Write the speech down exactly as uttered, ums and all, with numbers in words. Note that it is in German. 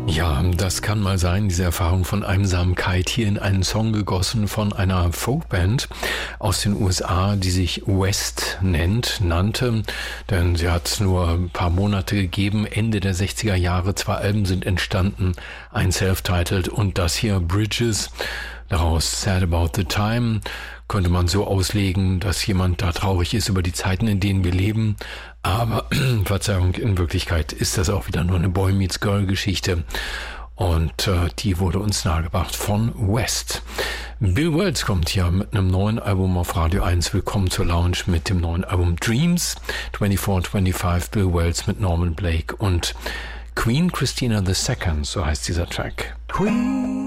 Ja, das kann mal sein, diese Erfahrung von Einsamkeit, hier in einen Song gegossen von einer Folkband aus den U S A, die sich West nennt, nannte, denn sie hat es nur ein paar Monate gegeben, Ende der sechziger Jahre, zwei Alben sind entstanden, ein Self-Titled und das hier Bridges, daraus Sad About the Time, könnte man so auslegen, dass jemand da traurig ist über die Zeiten, in denen wir leben. Aber, Verzeihung, in Wirklichkeit ist das auch wieder nur eine Boy Meets Girl Geschichte. Und äh, die wurde uns nahegebracht von West. Bill Wells kommt hier mit einem neuen Album auf Radio eins. Willkommen zur Lounge mit dem neuen Album Dreams. vierundzwanzig fünfundzwanzig, Bill Wells mit Norman Blake und Queen Christina the Second, so heißt dieser Track. Queen